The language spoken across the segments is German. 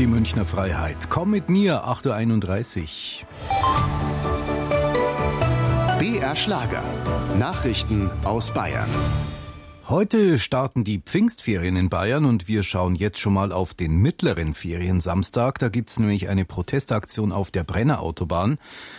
die Münchner Freiheit. Komm mit mir, 8.31 Uhr. BR Schlager. Nachrichten aus Bayern. Heute starten die Pfingstferien in Bayern und wir schauen jetzt schon mal auf den mittleren Feriensamstag. Da gibt's nämlich eine Protestaktion auf der Brenner Autobahn.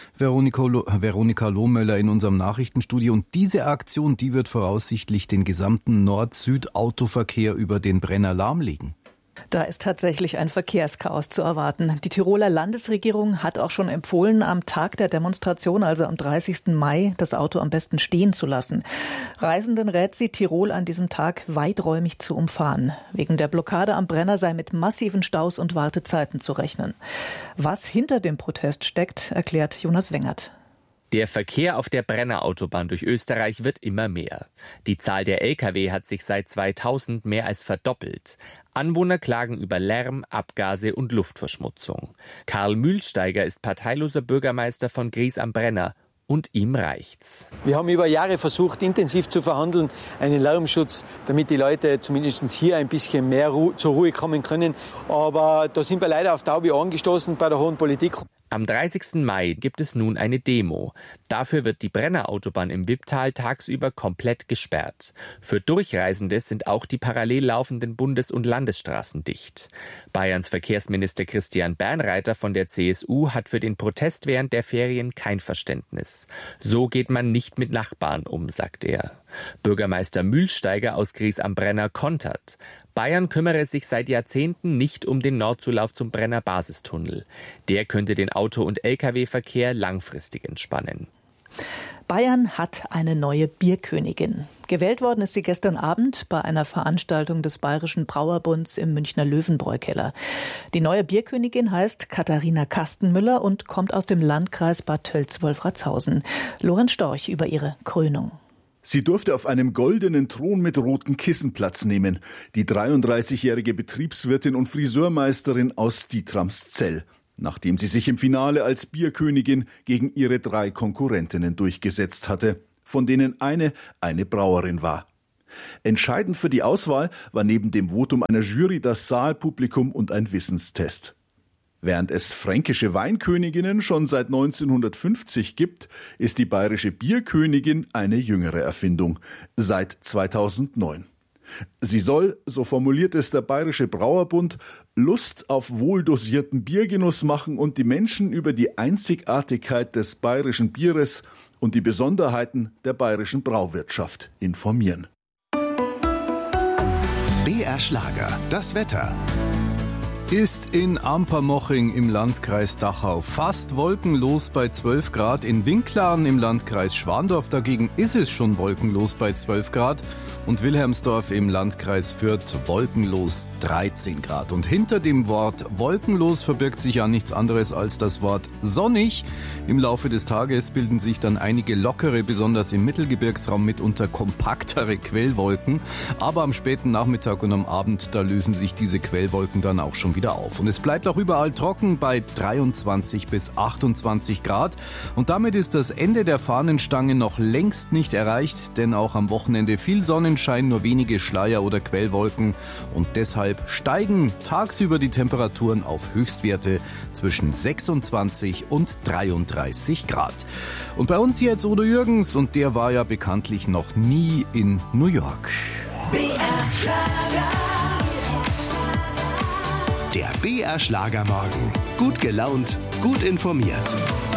Veronika Lohmöller in unserem Nachrichtenstudio. Und diese Aktion, die wird voraussichtlich den gesamten Nord-Süd-Autoverkehr über den Brenner lahmlegen. Da ist tatsächlich ein Verkehrschaos zu erwarten. Die Tiroler Landesregierung hat auch schon empfohlen, am Tag der Demonstration, also am 30. Mai, das Auto am besten stehen zu lassen. Reisenden rät sie, Tirol an diesem Tag weiträumig zu umfahren. Wegen der Blockade am Brenner sei mit massiven Staus und Wartezeiten zu rechnen. Was hinter dem Protest steckt, erklärt Jonas Wengert. Der Verkehr auf der Brennerautobahn durch Österreich wird immer mehr. Die Zahl der Lkw hat sich seit 2000 mehr als verdoppelt. Anwohner klagen über Lärm, Abgase und Luftverschmutzung. Karl Mühlsteiger ist parteiloser Bürgermeister von Gries am Brenner. Und ihm reicht's. Wir haben über Jahre versucht, intensiv zu verhandeln, einen Lärmschutz, damit die Leute zumindest hier ein bisschen mehr zur Ruhe kommen können. Aber da sind wir leider auf taube Ohren gestoßen bei der hohen Politik. Am 30. Mai gibt es nun eine Demo. Dafür wird die Brennerautobahn im Wipptal tagsüber komplett gesperrt. Für Durchreisende sind auch die parallel laufenden Bundes- und Landesstraßen dicht. Bayerns Verkehrsminister Christian Bernreiter von der CSU hat für den Protest während der Ferien kein Verständnis. So geht man nicht mit Nachbarn um, sagt er. Bürgermeister Mühlsteiger aus Gries am Brenner kontert. Bayern kümmere sich seit Jahrzehnten nicht um den Nordzulauf zum Brenner Basistunnel. Der könnte den Auto- und Lkw-Verkehr langfristig entspannen. Bayern hat eine neue Bierkönigin. Gewählt worden ist sie gestern Abend bei einer Veranstaltung des Bayerischen Brauerbunds im Münchner Löwenbräu-Keller. Die neue Bierkönigin heißt Katharina Kastenmüller und kommt aus dem Landkreis Bad Tölz-Wolfratshausen. Lorenz Storch über ihre Krönung. Sie durfte auf einem goldenen Thron mit roten Kissen Platz nehmen. Die 33-jährige Betriebswirtin und Friseurmeisterin aus Dietramszell, nachdem sie sich im Finale als Bierkönigin gegen ihre 3 Konkurrentinnen durchgesetzt hatte, von denen eine Brauerin war. Entscheidend für die Auswahl war neben dem Votum einer Jury das Saalpublikum und ein Wissenstest. Während es fränkische Weinköniginnen schon seit 1950 gibt, ist die bayerische Bierkönigin eine jüngere Erfindung, seit 2009. Sie soll, so formuliert es der Bayerische Brauerbund, Lust auf wohldosierten Biergenuss machen und die Menschen über die Einzigartigkeit des bayerischen Bieres und die Besonderheiten der bayerischen Brauwirtschaft informieren. BR Schlager, das Wetter. Ist in Ampermoching im Landkreis Dachau fast wolkenlos bei 12 Grad. In Winklaren im Landkreis Schwandorf dagegen ist es schon wolkenlos bei 12 Grad. Und Wilhelmsdorf im Landkreis Fürth wolkenlos 13 Grad. Und hinter dem Wort wolkenlos verbirgt sich ja nichts anderes als das Wort sonnig. Im Laufe des Tages bilden sich dann einige lockere, besonders im Mittelgebirgsraum mitunter kompaktere Quellwolken. Aber am späten Nachmittag und am Abend, da lösen sich diese Quellwolken dann auch schon wieder auf. Und es bleibt auch überall trocken bei 23 bis 28 Grad. Und damit ist das Ende der Fahnenstange noch längst nicht erreicht, denn auch am Wochenende viel Sonnenschein, nur wenige Schleier oder Quellwolken. Und deshalb steigen tagsüber die Temperaturen auf Höchstwerte zwischen 26 und 33 Grad. Und bei uns jetzt Udo Jürgens, und der war ja bekanntlich noch nie in New York. Der BR Schlagermorgen. Gut gelaunt, gut informiert.